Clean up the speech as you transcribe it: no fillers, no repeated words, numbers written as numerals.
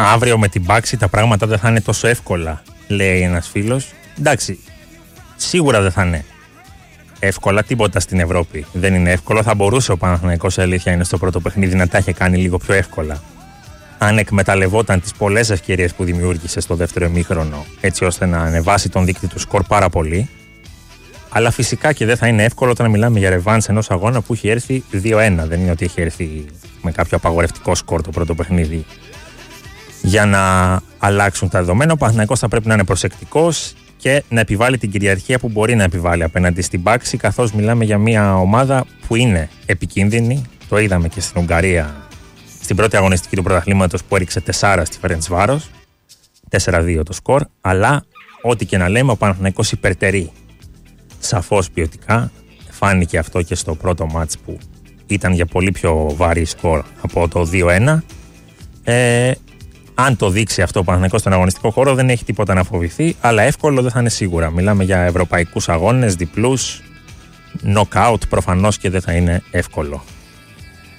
αύριο με την Πάξη τα πράγματα δεν θα είναι τόσο εύκολα, λέει ένας φίλος. Εντάξει, σίγουρα δεν θα είναι εύκολα, τίποτα στην Ευρώπη δεν είναι εύκολο. Θα μπορούσε ο Παναθηναϊκός, αλήθεια είναι, στο πρώτο παιχνίδι να τα είχε κάνει λίγο πιο εύκολα, αν εκμεταλλευόταν τις πολλές ευκαιρίες που δημιούργησε στο δεύτερο ημίχρονο, έτσι ώστε να ανεβάσει τον δείκτη του σκορ πάρα πολύ. Αλλά φυσικά και δεν θα είναι εύκολο όταν μιλάμε για ρεβάνς ενός αγώνα που έχει έρθει 2-1. Δεν είναι ότι έχει έρθει με κάποιο απαγορευτικό σκορ το πρώτο παιχνίδι για να αλλάξουν τα δεδομένα. Ο Παναθηναϊκός θα πρέπει να είναι προσεκτικός και να επιβάλλει την κυριαρχία που μπορεί να επιβάλλει απέναντι στην Πάξη, καθώς μιλάμε για μια ομάδα που είναι επικίνδυνη. Το είδαμε και στην Ουγγαρία στην πρώτη αγωνιστική του πρωταθλήματος που έριξε 4 στη Φερεντσβάρος, 4-2 το σκορ. Αλλά ό,τι και να λέμε, ο Παναθηναϊκός υπερτερεί σαφώς ποιοτικά. Φάνηκε αυτό και στο πρώτο μάτς που ήταν για πολύ πιο βαρύ σκορ από το 2-1. Αν το δείξει αυτό ο Παναθηναϊκός στον αγωνιστικό χώρο, δεν έχει τίποτα να φοβηθεί, αλλά εύκολο δεν θα είναι σίγουρα. Μιλάμε για ευρωπαϊκούς αγώνες, διπλούς, knockout, προφανώς και δεν θα είναι εύκολο.